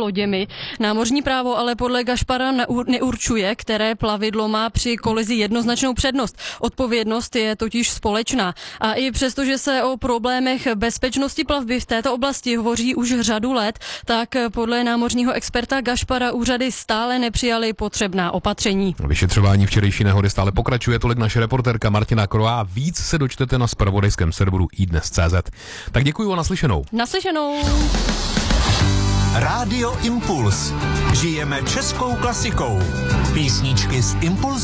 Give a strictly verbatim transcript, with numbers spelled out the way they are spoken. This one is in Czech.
loděmi. Námořní právo ale podle Gašpara neurčuje, které plavidlo má při kolizi jednoznačnou přednost. Odpovědnost je totiž společná. A i přesto, že se o problémech bezpečnosti plavby v této oblasti hovoří už řadu let, tak podle námořního experta Gašpara úřady stále nepřijaly potřebná opatření. Vyšetřování včerejší nehody stále pokračuje, tolik naše reportérka Martina Kroá. Víc se dočtete na zpravodajském serveru i dnes tečka cé zet. Tak děkuji a naslyšenou. Naslyšenou. Rádio Impuls. Žijeme českou klasikou. Písničky z Impulzu.